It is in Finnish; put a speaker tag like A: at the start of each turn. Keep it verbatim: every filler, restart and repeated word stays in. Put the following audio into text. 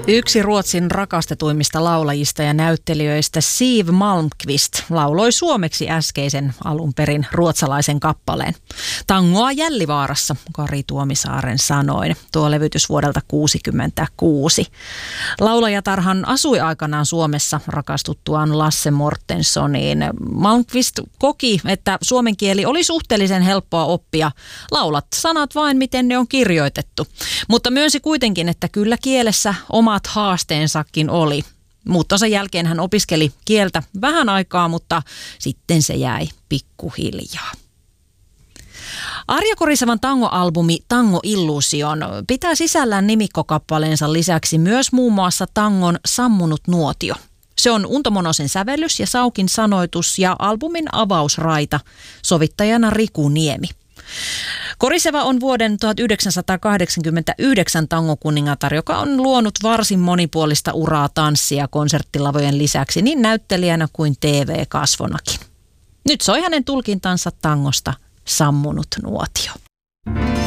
A: Yksi Ruotsin rakastetuimmista laulajista ja näyttelijöistä Siw Malmkvist lauloi suomeksi äskeisen alun perin ruotsalaisen kappaleen. Tangoa Jällivaarassa, Kari Tuomisaaren sanoin. Tuo levytys vuodelta kuusikymmentäkuusi. Laulajatarhan asui aikanaan Suomessa rakastuttuaan Lasse Mortenssoniin. Malmkvist koki, että suomen kieli oli suhteellisen helppoa oppia. Laulat sanat vain, miten ne on kirjoitettu. Mutta myönsi kuitenkin, että kyllä kielessä omat haasteensakin oli. Muuttonsa jälkeen hän opiskeli kieltä vähän aikaa, mutta sitten se jäi pikkuhiljaa. Arja Korisevan tangoalbumi Tango Illusion pitää sisällään nimikkokappaleensa lisäksi myös muun muassa tangon Sammunut nuotio. Se on Unto Monosen sävellys ja Saukin sanoitus ja albumin avausraita, sovittajana Riku Niemi. Koriseva on vuoden tuhatyhdeksänsataakahdeksankymmentäyhdeksän tangokuningatar, joka on luonut varsin monipuolista uraa tanssia konserttilavojen lisäksi niin näyttelijänä kuin T V-kasvonakin. Nyt soi hänen tulkintansa tangosta Sammunut nuotio.